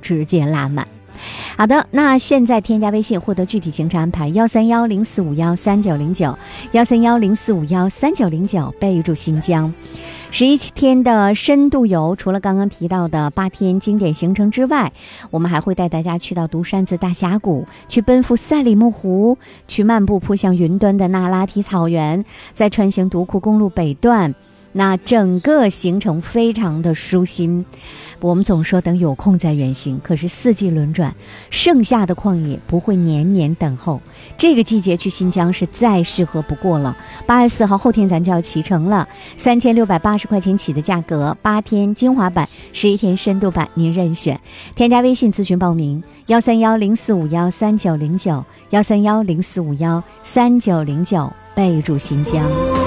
直接拉满。好的，那现在添加微信获得具体行程安排13104513909，13104513909，备注新疆。11天的深度游，除了刚刚提到的8天经典行程之外，我们还会带大家去到独山子大峡谷，去奔赴赛里木湖，去漫步扑向云端的那拉提草原，再穿行独库公路北段。那整个行程非常的舒心。我们总说等有空再远行，可是四季轮转，盛夏的旷野不会年年等候，这个季节去新疆是再适合不过了。8月4号后天咱就要启程了，3680块钱起的价格，8天精华版，11天深度版，您任选。添加微信咨询报名13104513909，13104513909，备注新疆。